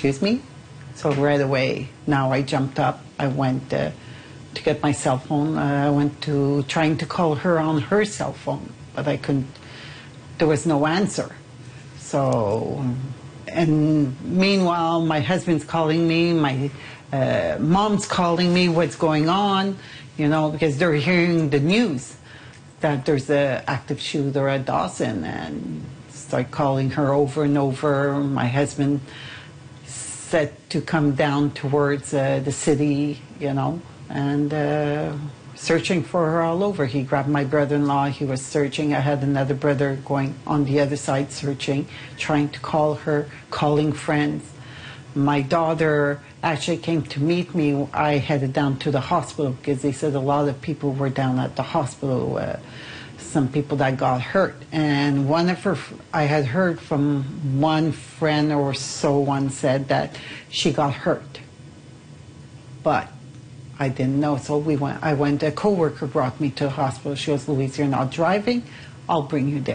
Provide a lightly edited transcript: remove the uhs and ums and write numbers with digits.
excuse me? So right away, now I jumped up. I went to get my cell phone. I went to trying to call her on her cell phone, but I couldn't. There was no answer. So, and meanwhile, my husband's calling me, my mom's calling me, what's going on, you know, because they're hearing the news that there's an active shooter at Dawson, and start calling her over and over. My husband said to come down towards the city, you know, and searching for her all over. He grabbed my brother-in-law, he was searching. I had another brother going on the other side searching, trying to call her, calling friends. My daughter actually came to meet me. I headed down to the hospital because they said a lot of people were down at the hospital, some people that got hurt. And one of her, I had heard from one friend or so, one said that she got hurt. But I didn't know, so a coworker brought me to the hospital. She goes, "Louise, you're not driving, I'll bring you there."